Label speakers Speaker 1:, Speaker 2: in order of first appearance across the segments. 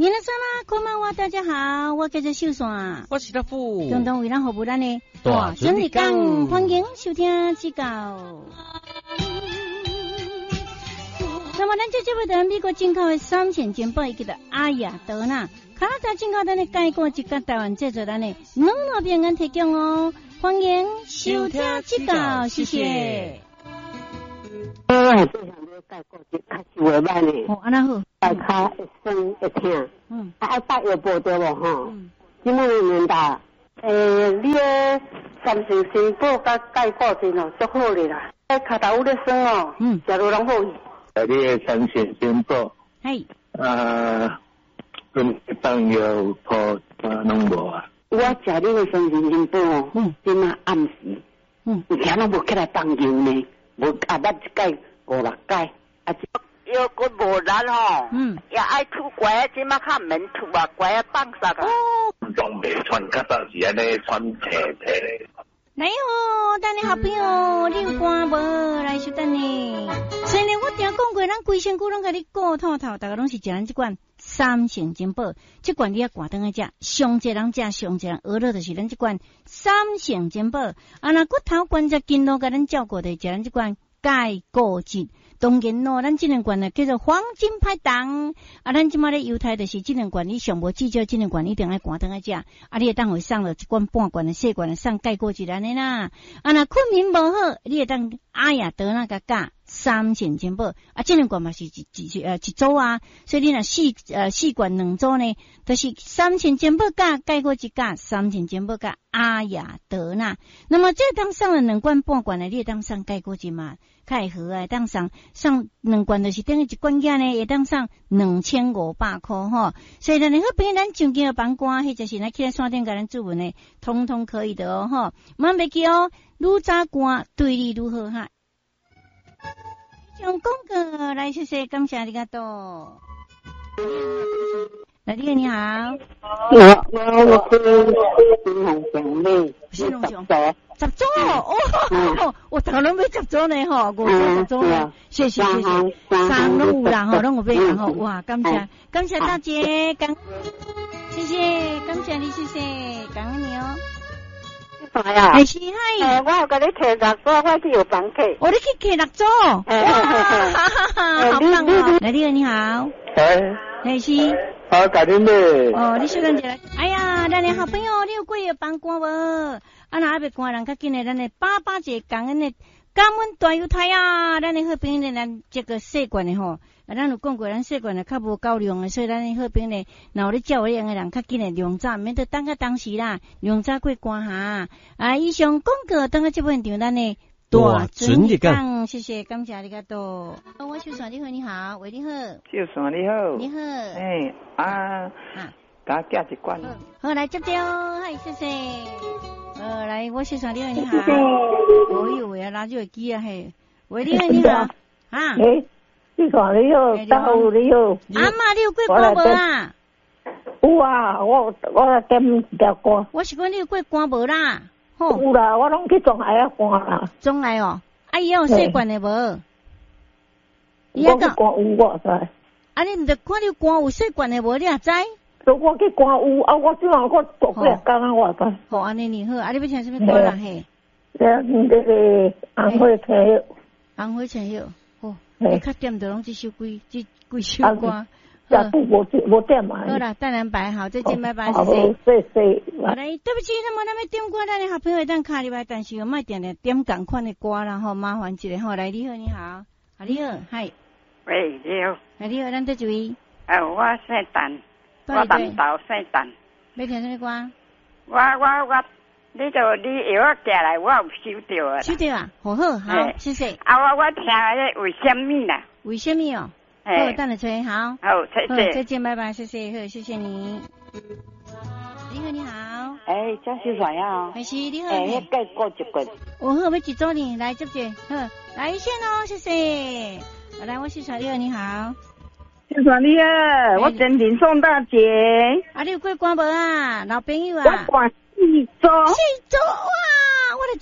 Speaker 1: 你那算啦，こんばんは，大家好，我叫做秀爽，
Speaker 2: 我是大富，
Speaker 1: 共同为咱服务咱的
Speaker 2: 大
Speaker 1: 整理讲，欢迎收听指教。那么咱这节目的美国进口的3线煎包，伊叫做阿雅德纳，卡拉达进口咱的介过一个台湾制作咱的两路平安提供哦，欢迎收听指教，谢谢。
Speaker 3: 我系最想要介过一较是袂歹呢。
Speaker 1: 哦，安那好。
Speaker 3: 大脚会酸会痛。爱搭药补对无吼？即摆的年代，你的三成新补甲介过真哦，足好哩啦。脚头有咧酸哦，食落拢好去。
Speaker 4: 你的三线新补，
Speaker 1: 系。
Speaker 4: 跟当药铺拢无啊。
Speaker 3: 我食你的三线新补哦，即摆暗时，有天拢无起来放油呢，无啊捌一届5-6届，啊。
Speaker 5: 腰骨无力吼，也爱拄拐，即马较免拄啊，拐啊放煞啊。
Speaker 4: 仲未穿，较早是安尼穿斜斜咧。
Speaker 1: 来哦，等你好朋友，你有歌无？来收等你。虽然我听讲过，咱规身躯拢甲你顾透透，大家拢是食咱这款3线煎包，这款你也挂灯来食，上济人食，上济人饿了就是咱这款3线煎包。啊，那骨头关节筋络甲咱照顾的，食咱这款钙骨质。当然咯，咱这两罐呢叫做黄金拍档，啊，咱即马咧犹太就是这两罐，你上无至少这两罐一定爱关灯来食，啊，你会当会送了一罐半罐的细罐的送钙过一安尼啦，啊，那困眠无好，你会当阿雅德那个加3线煎包，啊，这两罐嘛是一组啊，所以你若四罐2组呢，就是3线煎包加钙过一加3线煎包加阿雅德那，那么这当送了2罐半罐的，你会当送钙过一嘛？较会好啊，当上2罐就是等于一罐价呢，会当上2500块吼。所以咱好朋友，咱上京的房官，或者是咱去山顶甲咱注文的，通通可以的哦吼。莫袂记哦，愈早官对你愈好哈。上广告来，谢谢，感谢ありがとう。来，你好。
Speaker 3: 我是新红奖励，
Speaker 1: 新红奖10组哦，我头拢要10组呢吼，5组10组呢，谢谢，三拢有啦吼，拢有买啦吼，哇，感谢大姐，谢谢，感谢你，谢谢，感恩你哦。
Speaker 3: 啥呀？
Speaker 1: 哎是嗨，
Speaker 3: 我有甲你摕6组，我去有房客。
Speaker 1: 我你去摕6组，哇，好棒哦！来，你好，哎是。
Speaker 4: 好，改天嘞。
Speaker 1: 哦，你小等一下。哎呀，咱的好朋友，你有过要帮官无？啊，那还袂官人较紧的，咱的爸节感恩的感恩大犹太啊！咱的好朋友咱这个细罐的吼，啊，咱有讲过，咱细罐的较无够量的，所以咱的好朋友若有咧照样的人较紧的量早，免得等到当时啦，量早过关哈。啊，以上广告等下这本场咱的。大准日讲，谢谢，感谢ありがとう。我秀爽你好，你好，喂，你好，
Speaker 6: 秀爽你好，
Speaker 1: 你好，
Speaker 6: 给我加一罐。
Speaker 1: 好，来接哦，嗨，谢谢。来，我秀爽你好，你好。我以为啊，拿住机啊，嘿，喂，你好，你好，啊，
Speaker 3: 秀爽你好，大好你好。
Speaker 1: 阿妈，你有过关无啊？
Speaker 3: 有啊，我点条歌。
Speaker 1: 我是讲你有过关无啦？
Speaker 3: 有啦，我拢去中海啊看啦。
Speaker 1: 中海哦，啊伊有细罐的无？
Speaker 3: 我去看有我知。
Speaker 1: 啊你毋着看你看有细罐的无？你也知？
Speaker 3: 我去看有啊，我即晚我做几日工啊，我知。
Speaker 1: 好，安尼你好，啊你要唱什么歌啦？嘿，
Speaker 3: 那个红花青叶。红
Speaker 1: 花青叶，好，你较点着拢这几首歌。
Speaker 3: 我点嘛。
Speaker 1: 好啦，淡蓝白好，再见，拜拜，谢
Speaker 3: 谢。
Speaker 1: 好嘞，对不起，那么咱们点歌，咱的好朋友当卡里来，但是我卖点点同款的歌啦，吼，麻烦一下吼，来，你好，你好，你好，嗨，
Speaker 5: 喂，你好，
Speaker 1: 你好，咱在注意。
Speaker 5: 我姓陈，我南投姓陈。
Speaker 1: 要听什么歌？
Speaker 5: 我，你摇我寄来，我有收到啊。
Speaker 1: 收到啊，好，谢谢。
Speaker 5: 我听的为什么啦？
Speaker 1: 为什么哦？好，等下吹，好，
Speaker 5: 好，
Speaker 1: 再见，拜拜，谢谢，谢谢你。你好，你好。
Speaker 3: 张秀爽呀。
Speaker 1: 还是你好。
Speaker 3: 再过一棍。
Speaker 1: 我好，要几组呢？来接住，好，来先哦，谢谢。来，我秀爽，你好，你好。
Speaker 3: 秀爽你好，我真挺宋大姐。啊，
Speaker 1: 你有过关无啊？老朋友啊。
Speaker 3: 我关4组。
Speaker 1: 4组哇！我就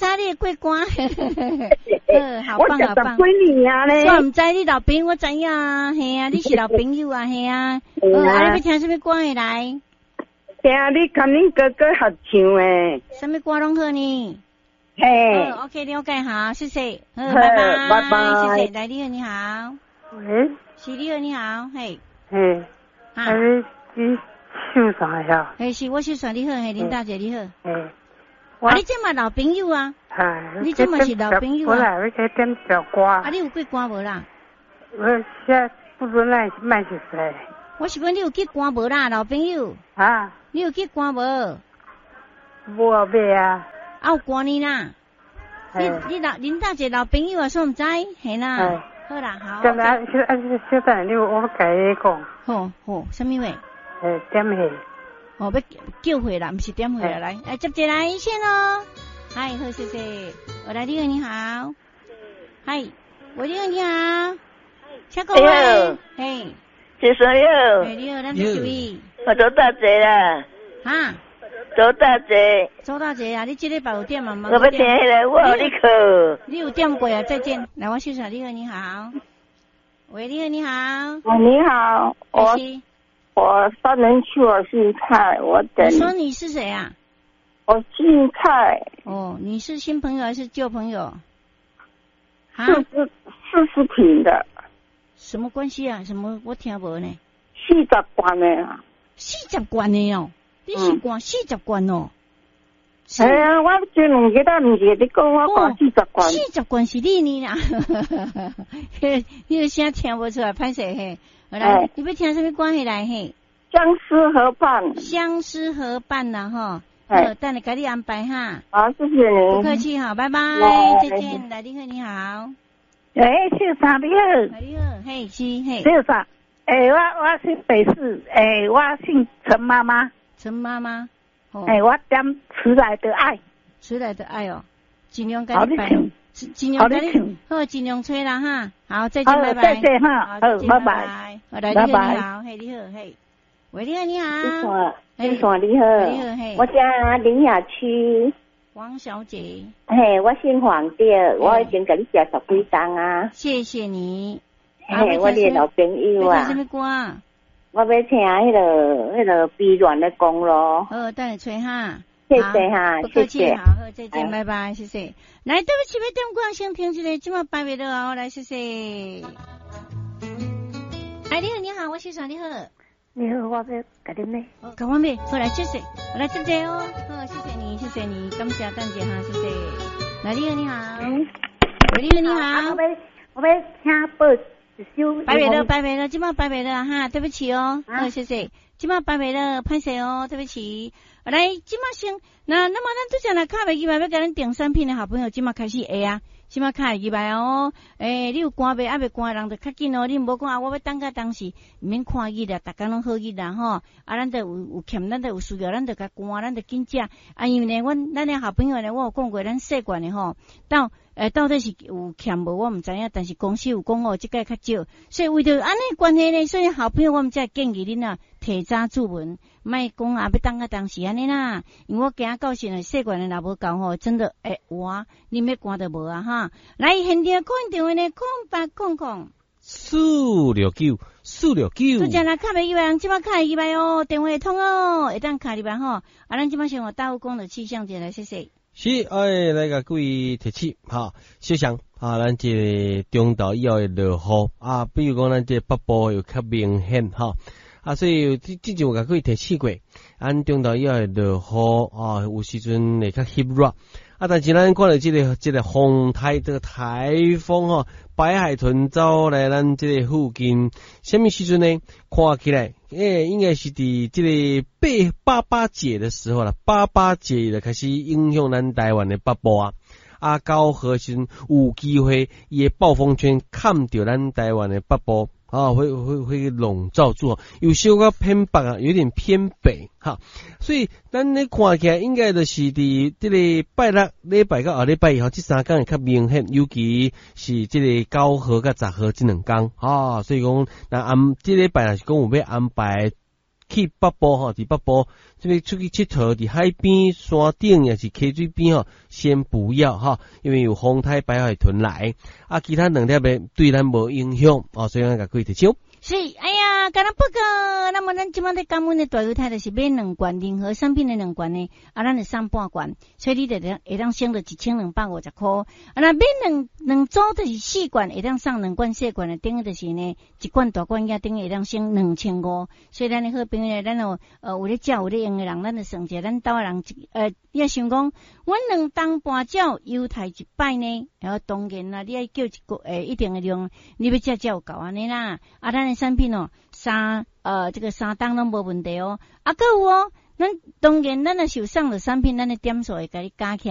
Speaker 1: 知你过关，好棒好棒。
Speaker 2: 我几年啊咧？
Speaker 1: 我唔知你老朋友，我知影啊，系啊，你是老朋友啊，系啊。你要听什么歌来？
Speaker 2: 听你跟恁哥哥合唱诶。
Speaker 1: 什么歌拢好呢？
Speaker 2: 嘿。
Speaker 1: OK， 了解好，谢谢。拜拜，
Speaker 2: 拜拜。
Speaker 1: 谢谢，来你好，你好。
Speaker 3: 喂。
Speaker 1: 是你好，你好，嘿。
Speaker 3: 嘿。啊。你秀啥呀？
Speaker 1: 嘿，是我秀啥？你好，嘿，林大姐你好。
Speaker 3: 嘿。
Speaker 1: 你这嘛老朋友啊？你这嘛是老朋友啊？
Speaker 3: 我来，我去点小歌。
Speaker 1: 你有过歌无啦？
Speaker 3: 我现不知那卖是谁？
Speaker 1: 我是讲你有去歌无啦，老朋友。
Speaker 3: 啊？
Speaker 1: 你有去歌无？
Speaker 3: 无买啊。
Speaker 1: 有歌呢啦。你林大姐老朋友啊，说唔知，系啦。好啦，好。
Speaker 3: 现在你我改你讲。
Speaker 1: 好，什么话？
Speaker 3: 点去。
Speaker 1: 要叫回啦，不是点回来，来接接来先咯。嗨，好，谢谢。我来，你好，你好。嗨，我你好，你好。小狗喂，嘿，
Speaker 7: 先生你好。
Speaker 1: 你好，咱是注意。
Speaker 7: 我周大姐啦。
Speaker 1: 啊？
Speaker 7: 周大姐。
Speaker 1: 周大姐啊，你这个有点嘛？
Speaker 7: 我要听迄个，我有你课。
Speaker 1: 你有点过啊？再见。来，我欣赏你好，你好。喂，你好，你好。
Speaker 2: 你好，我三人去，我姓蔡，我等。
Speaker 1: 你说你是谁啊？
Speaker 2: 我姓蔡。
Speaker 1: 哦，你是新朋友还是旧朋友？
Speaker 2: 啊，40平的。
Speaker 1: 什么关系啊？什么我听无呢
Speaker 2: ？40关的啊。
Speaker 1: 40关的哦，你是关40关哦。
Speaker 2: 哎呀，我这2个唔记得讲，我关40关。
Speaker 1: 40关是你呢啦，迄个声听不出来，歹势嘿。来，你要听什么关系来嘿？
Speaker 2: 相思河畔。
Speaker 1: 相思河畔呐哈，等你给你安排哈。
Speaker 2: 好，谢谢你。
Speaker 1: 不客气哈，拜拜，再见。来，你好，你好。
Speaker 2: 姓啥？你好。
Speaker 1: 你好，嘿，是嘿。
Speaker 2: 姓啥？我姓北市，我姓陈妈妈。
Speaker 1: 陈妈妈。
Speaker 2: 我点迟来的爱。
Speaker 1: 迟来的爱哦，尽量给你摆。尽量给你，好，尽量吹啦哈。好，再见，拜拜。
Speaker 2: 再见哈，好，拜拜。
Speaker 1: 我来，你好，嘿，你好，嘿。喂，你好，你好。
Speaker 8: 你好，你好。
Speaker 1: 你好，嘿。
Speaker 8: 我叫林雅区。
Speaker 1: 王小姐。
Speaker 8: 嘿，我姓黄的，我已经给你介绍几档啊。
Speaker 1: 谢谢你。
Speaker 8: 嘿，我的老朋友啊。
Speaker 1: 听什么歌啊？
Speaker 8: 我要听迄个悲恋的公路。
Speaker 1: 等你吹哈。
Speaker 8: 谢谢哈，
Speaker 1: 不客气，好，再见，拜拜，谢谢。来，对不起，要点歌先停一下，今晚拜拜了哦，来，谢谢。哎，你好，你好，我欣赏你好。
Speaker 8: 你好，我要给你咩？
Speaker 1: 给我咩？好来，谢谢，我来接接哦。好，谢谢你，谢谢你，感谢蛋姐哈，谢谢。来，你好，你好。喂，你好，你好。
Speaker 8: 我要听报一首。
Speaker 1: 拜拜了，今晚拜拜了哈，对不起哦。好，谢谢。今晚拜拜了，拍摄哦，对不起。来，今晚先，那么咱都讲来卡袂记来要给咱订产品的好朋友，今晚开始会啊，今晚卡会记来哦。你有赶袂，未赶的人就较紧哦。你唔好讲啊，我要等到当时，唔免看伊啦，大家拢好伊啦吼。咱就有欠，咱就有需要，咱就甲赶，咱就紧食。因为呢，咱的好朋友呢，我有讲过，咱习惯的吼，到底是有欠无，我唔知影，但是公司有讲这个较少，所以为着安尼关系呢，所以好朋友我们才建议恁啊，提早注文，莫讲啊，要等到当时安尼啦。因为我惊到时呢，习惯的若无够吼，真的哇，你要赶就无啊哈。来，现场可电话呢，0800-469-469。都讲啦，卡袂记来，即摆卡会记来哦，电话会通哦，会当卡入来吼。咱即摆先和大武公的气象节来，谢谢。
Speaker 9: 是，来甲各位提醒哈，小想咱这中岛以后的落雨比如讲咱这北部又较明显哈所以之前我甲各位提醒过，咱中岛以后的落雨有时阵会较湿热但是咱看到这个风台这个台风白海豚走来咱这个附近，什么时阵呢？看起来应该是伫这个八节的时候啦，88节就开始影响咱台湾的北部到何时阵有机会伊的暴风圈看到咱台湾的北部会笼罩住有些个偏北有点偏北所以咱咧看起来应该就是伫这个拜六礼拜到后礼拜以后这3天会较明显，尤其是这个9号甲10号这2天所以讲那这礼拜若是讲有要安排去北部吼，伫北部这边出去佚佗，伫海边、山顶也是溪水边吼，先不要哈，因为有风台白海豚来，其他两粒的对咱无影响所以咱甲各位提醒。
Speaker 1: 是，哎呀，干那不过，那么咱即摆在感恩的大油台就是买2罐，任何商品的2罐呢，咱就送半罐，所以你就会当省了1250块。那买两组就是4罐，会当送2罐小罐的，等于就是呢1罐大罐也等于会当省2500。所以咱的好朋友，咱有咧照有咧用的人，咱就算者，咱兜的人你想讲，阮2当半照油台1摆呢，然后当然啦，你要叫一个一定的量，你要才有够安尼啦。咱产品这个3档拢无问题还有咱当然咱若是有送的产品，咱的点数会甲你加起来。